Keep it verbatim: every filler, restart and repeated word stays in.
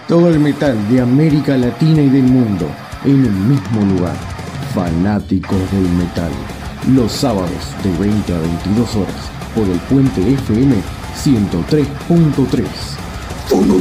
Todo el metal de América Latina y del mundo en un mismo lugar. Fanáticos del metal. Los sábados de veinte a veintidós horas por el Puente F M ciento tres punto tres.